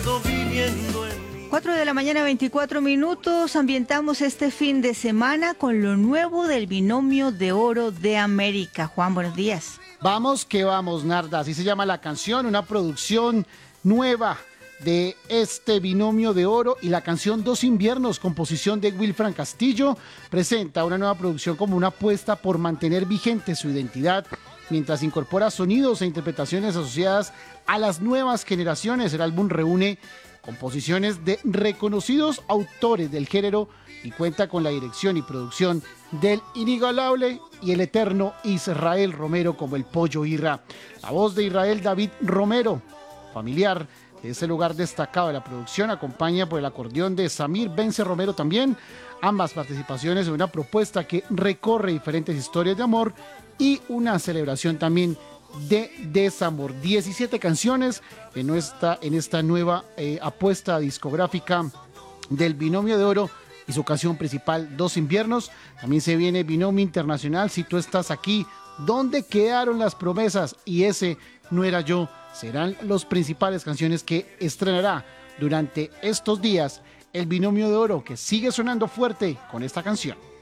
recuerdo viniendo en mí. 4 de la mañana, 24 minutos. Ambientamos este fin de semana con lo nuevo del Binomio de Oro de América. Juan, buenos días. Vamos que vamos, Narda. Así se llama la canción, una producción nueva de este Binomio de Oro, y la canción Dos Inviernos, composición de Wilfran Castillo, presenta una nueva producción como una apuesta por mantener vigente su identidad mientras incorpora sonidos e interpretaciones asociadas a las nuevas generaciones. El álbum reúne composiciones de reconocidos autores del género y cuenta con la dirección y producción del inigualable y el eterno Israel Romero como el Pollo Irra. La voz de Israel David Romero, familiar de ese lugar destacado de la producción, acompaña por el acordeón de Samir Bence Romero también. Ambas participaciones en una propuesta que recorre diferentes historias de amor y una celebración también de desamor. 17 canciones en esta nueva apuesta discográfica del Binomio de Oro, y su canción principal, Dos Inviernos. También se viene Binomio Internacional, Si Tú Estás Aquí, ¿Dónde Quedaron las Promesas? Y Ese No Era Yo. Serán las principales canciones que estrenará durante estos días el Binomio de Oro, que sigue sonando fuerte con esta canción.